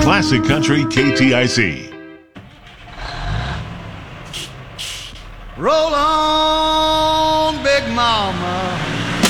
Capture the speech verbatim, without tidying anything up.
Classic Country K T I C. Roll on, Big Mama.